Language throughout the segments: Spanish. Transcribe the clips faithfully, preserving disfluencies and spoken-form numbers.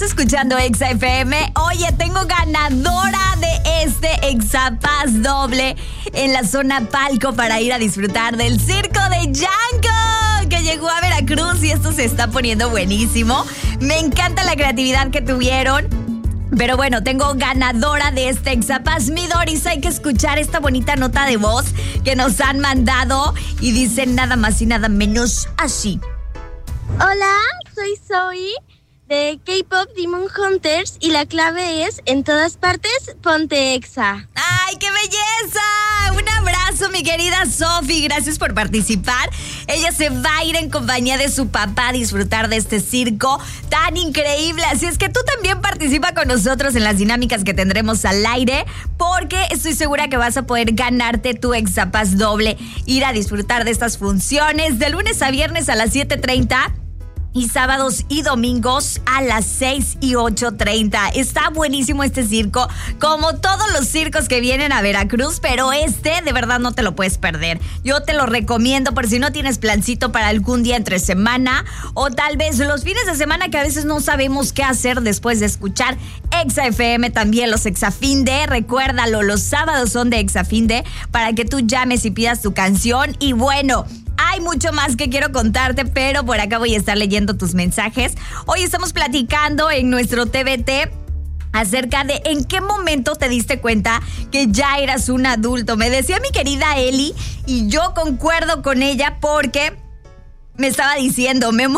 Escuchando Exa F M. Oye, tengo ganadora de este Exapass doble en la zona Palco para ir a disfrutar del circo de Django, que llegó a Veracruz y esto se está poniendo buenísimo. Me encanta la creatividad que tuvieron. Pero bueno, tengo ganadora de este Exapass. Mi Doris, hay que escuchar esta bonita nota de voz que nos han mandado y dicen nada más y nada menos así. Hola, soy Zoe de K-Pop Demon Hunters y la clave es en todas partes, ponte Exa. ¡Ay, qué belleza! Un abrazo, mi querida Sofi. Gracias por participar. Ella se va a ir en compañía de su papá a disfrutar de este circo tan increíble. Así es que tú también participa con nosotros en las dinámicas que tendremos al aire, porque estoy segura que vas a poder ganarte tu Exapass doble, ir a disfrutar de estas funciones de lunes a viernes a las siete treinta. Y sábados y domingos a las seis y ocho treinta. Está buenísimo este circo, como todos los circos que vienen a Veracruz, pero este de verdad no te lo puedes perder. Yo te lo recomiendo por si no tienes plancito para algún día entre semana, o tal vez los fines de semana que a veces no sabemos qué hacer después de escuchar Exa F M, también los Exafinde. Recuérdalo, los sábados son de Exafinde para que tú llames y pidas tu canción. Y bueno, hay mucho más que quiero contarte, pero por acá voy a estar leyendo tus mensajes. Hoy estamos platicando en nuestro T V T acerca de en qué momento te diste cuenta que ya eras un adulto. Me decía mi querida Eli, y yo concuerdo con ella porque me estaba diciendo, Memo...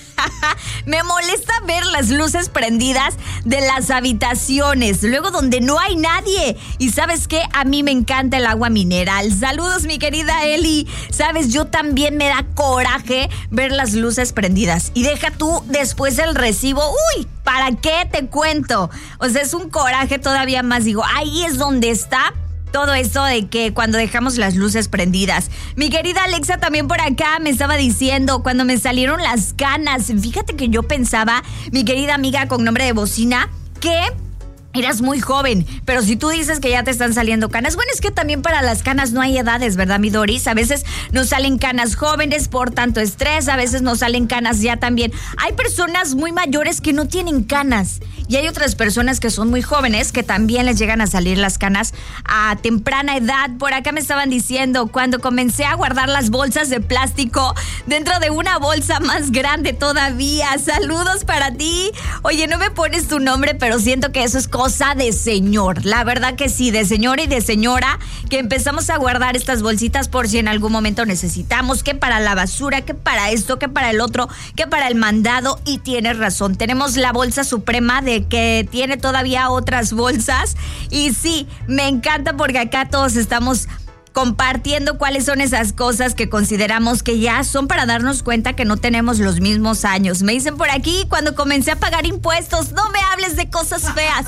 me molesta ver las luces prendidas de las habitaciones, luego donde no hay nadie. Y ¿sabes qué? A mí me encanta el agua mineral. Saludos, mi querida Eli. Sabes, yo también me da coraje ver las luces prendidas. Y deja tú después el recibo. ¡Uy! ¿Para qué te cuento? O sea, es un coraje todavía más. Digo, ahí es donde está todo eso de que cuando dejamos las luces prendidas. Mi querida Alexa también por acá me estaba diciendo cuando me salieron las canas. Fíjate que yo pensaba, mi querida amiga con nombre de bocina, que eras muy joven, pero si tú dices que ya te están saliendo canas, bueno, es que también para las canas no hay edades, ¿verdad, mi Doris? A veces nos salen canas jóvenes por tanto estrés, a veces nos salen canas ya también. Hay personas muy mayores que no tienen canas y hay otras personas que son muy jóvenes que también les llegan a salir las canas a temprana edad. Por acá me estaban diciendo, cuando comencé a guardar las bolsas de plástico dentro de una bolsa más grande todavía. Saludos para ti. Oye, no me pones tu nombre, pero siento que eso es cosa de señor, la verdad que sí, de señora y de señora, que empezamos a guardar estas bolsitas por si en algún momento necesitamos, que para la basura, que para esto, que para el otro, que para el mandado. Y tienes razón, tenemos la bolsa suprema de que tiene todavía otras bolsas, y sí, me encanta porque acá todos estamos compartiendo cuáles son esas cosas que consideramos que ya son para darnos cuenta que no tenemos los mismos años. Me dicen por aquí, cuando comencé a pagar impuestos, no me hables de cosas feas.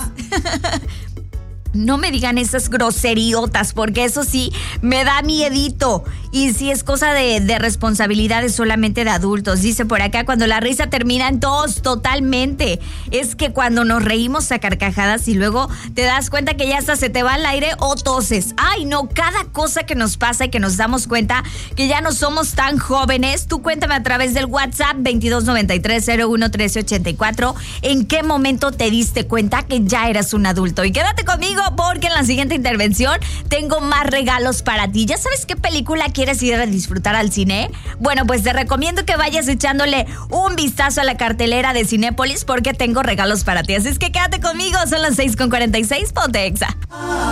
No me digan esas groseriotas, porque eso sí me da miedito. Y sí es cosa de, de responsabilidades solamente de adultos. Dice por acá, cuando la risa termina en tos, totalmente. Es que cuando nos reímos a carcajadas y luego te das cuenta que ya hasta se te va el aire o toses. Ay, no, cada cosa que nos pasa y que nos damos cuenta que ya no somos tan jóvenes. Tú cuéntame a través del WhatsApp veintidós noventa y tres cero uno trece ochenta y cuatro en qué momento te diste cuenta que ya eras un adulto. Y quédate conmigo, porque en la siguiente intervención tengo más regalos para ti. ¿Ya sabes qué película quieres ir a disfrutar al cine? Bueno, pues te recomiendo que vayas echándole un vistazo a la cartelera de Cinépolis, porque tengo regalos para ti. Así es que quédate conmigo, son las seis con cuarenta y seis, ponte Exa.